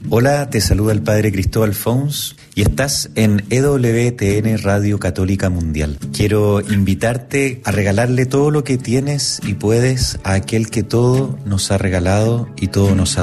Hola, te saluda el Padre Cristóbal Fons y estás en EWTN Radio Católica Mundial. Quiero invitarte a regalarle todo lo que tienes y puedes a aquel que todo nos ha regalado y todo nos ha